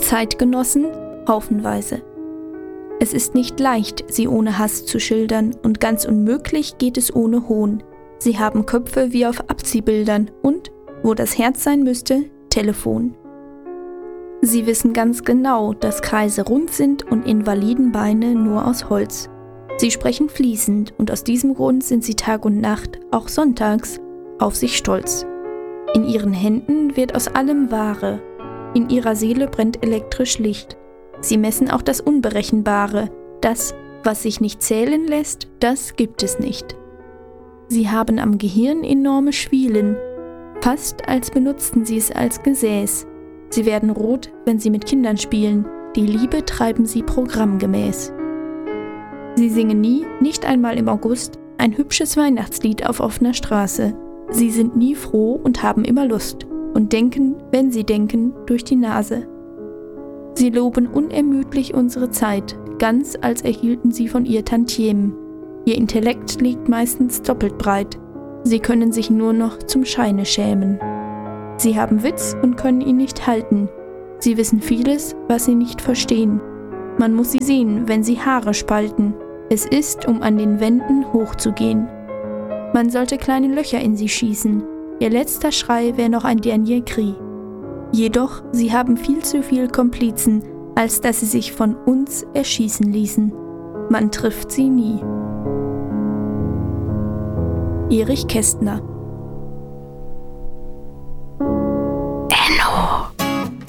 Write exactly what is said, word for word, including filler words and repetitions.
Zeitgenossen haufenweise. Es ist nicht leicht, sie ohne Hass zu schildern, und ganz unmöglich geht es ohne Hohn. Sie haben Köpfe wie auf Abziehbildern und, wo das Herz sein müsste, Telefon. Sie wissen ganz genau, dass Kreise rund sind und Invalidenbeine nur aus Holz. Sie sprechen fließend und aus diesem Grund sind sie Tag und Nacht, auch sonntags, auf sich stolz. In ihren Händen wird aus allem Ware, in ihrer Seele brennt elektrisch Licht. Sie messen auch das Unberechenbare, das, was sich nicht zählen lässt, das gibt es nicht. Sie haben am Gehirn enorme Schwielen, fast als benutzten sie es als Gesäß. Sie werden rot, wenn sie mit Kindern spielen, die Liebe treiben sie programmgemäß. Sie singen nie, nicht einmal im August, ein hübsches Weihnachtslied auf offener Straße. Sie sind nie froh und haben immer Lust und denken, wenn sie denken, durch die Nase. Sie loben unermüdlich unsere Zeit, ganz als erhielten sie von ihr Tantiemen. Ihr Intellekt liegt meistens doppelt breit. Sie können sich nur noch zum Scheine schämen. Sie haben Witz und können ihn nicht halten. Sie wissen vieles, was sie nicht verstehen. Man muss sie sehen, wenn sie Haare spalten. Es ist, um an den Wänden hochzugehen. Man sollte kleine Löcher in sie schießen. Ihr letzter Schrei wäre noch ein Dernier Cri. Jedoch, sie haben viel zu viel Komplizen, als dass sie sich von uns erschießen ließen. Man trifft sie nie. Erich Kästner.